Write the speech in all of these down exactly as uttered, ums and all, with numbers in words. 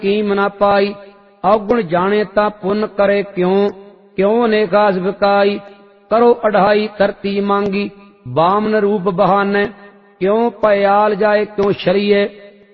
कीम न पाई। अवगुण जाने ता पुण्य करे क्यों, क्यों ने घास बिकाई। करो अढ़ाई धरती मांगी, बामन रूप बहाने। क्यों पयाल जाए क्यों शरीय,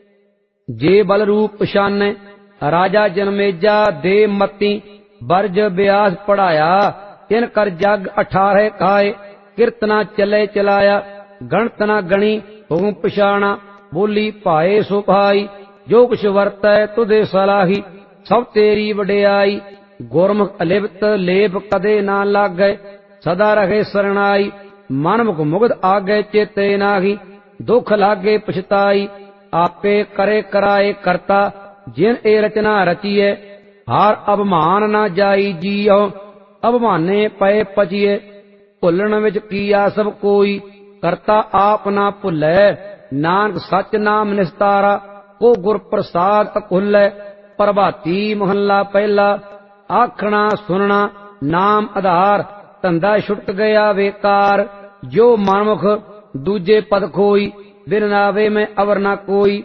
जे बल रूप शाने। राजा जनमेजा दे मती, बरज ब्यास पढ़ाया। इन कर जग अठारह खाए, कीर्तना चले चलाया। गणत न गणी हुकुम पछाणा, बोली भाए सो भाई। जो कुछ वरतै तुदे सलाही, सब तेरी वडियाई। गुरमुख अलिप्त लेप कदे ना लागै, सदा रहे सरणाई। मनमुख मुग्ध आगे चेते नाही, दुख लागे पछताई। आपे करे कराए करता, जिन ए रचना रचिए। हार अभिमान न जाई जीओ, अभिमाने पए पचिए। भुलण विच कीया सब कोई, करता आप ना भुलै। नानक सच नाम निस्तारा, को गुर प्रसाद अकुलै। प्रभाती महला पहला, आखना सुनना नाम आधार। धंधा छुट गया बेकार, जो मनमुख दूजे पद खोई। बिन नावे में अवर ना कोई,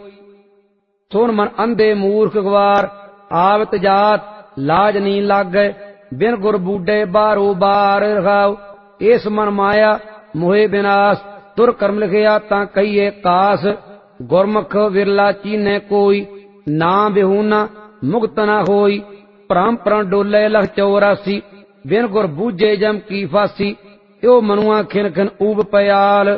सुन मन अंधे मूर्ख गवार। आवत जात लाज नी लागै, बिन गुर बूढ़े बारो बार रखाओ। इस मन माया मोहे विनाश, तुर कर्म लिखिया ता कहिए कास। गुरमुख विरला चीने कोई, ना बिहूना मुक्त न होई। भ्रम प्रण डोले लख चौरासी, बिन गुर बूझे जम की फासी। यो मनुआ खिन खिन ऊब पयाल,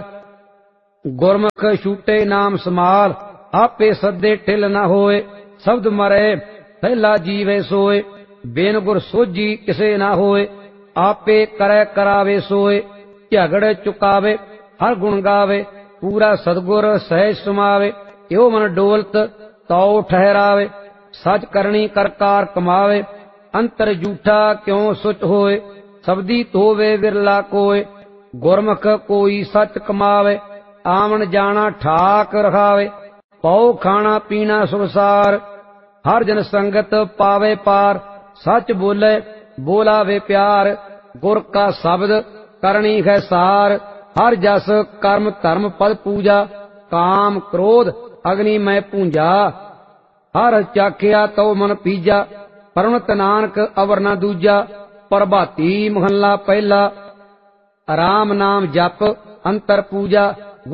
गुरमुख छूटे नाम समाल। आपे सदे ठिल न होए, शब्द मरे पहला जीवे सोए। बिन गुर सोझी किसे न होए, आपे करे करावे सोए। झगड़ चुकावे हर गुण गावे, पूरा सदगुर सहज समावे। यो मन डोलत तो ठहरावे, सच करनी कर कार कमावे। अंतर जूठा क्यों सुच होए, सबदी तोवे विरला कोय। गुरमुख कोई सच कमावे, आवन जाना ठाक रखावे। पौ खाना पीना सुखसार, हर जन संगत पावे पार। सच बोले बोलावे प्यार, गुर का शब्द करनी है सार। हर जस कर्म धर्म पद पूजा, काम क्रोध अग्नि में पूंजा। हर चाखिया तो मन पीजा, परमत नानक अवर न दूजा। प्रभाती महला पहला, राम नाम जप अंतर पूजा।